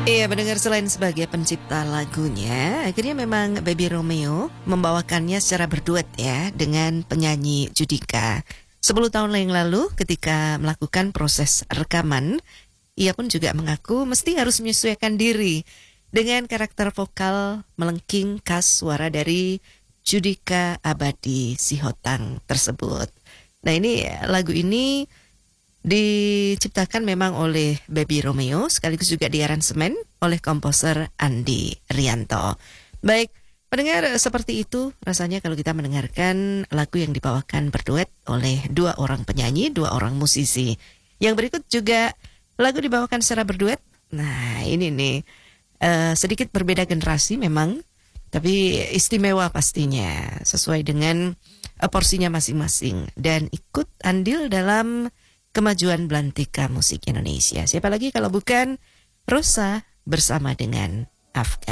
Iya, mendengar selain sebagai pencipta lagunya, akhirnya memang Baby Romeo membawakannya secara berduet ya dengan penyanyi Judika. 10 tahun yang lalu ketika melakukan proses rekaman, ia pun juga mengaku mesti harus menyesuaikan diri dengan karakter vokal melengking khas suara dari Judika Abadi Sihotang tersebut. Nah lagu ini diciptakan memang oleh Baby Romeo sekaligus juga diaransemen oleh komposer Andi Rianto. Baik, pendengar, seperti itu rasanya kalau kita mendengarkan lagu yang dibawakan berduet oleh dua orang penyanyi, dua orang musisi. Yang berikut juga lagu dibawakan secara berduet. Nah ini nih sedikit berbeda generasi memang, tapi istimewa pastinya sesuai dengan porsinya masing-masing dan ikut andil dalam kemajuan belantika musik Indonesia. Siapa lagi kalau bukan Rosa bersama dengan Afgan.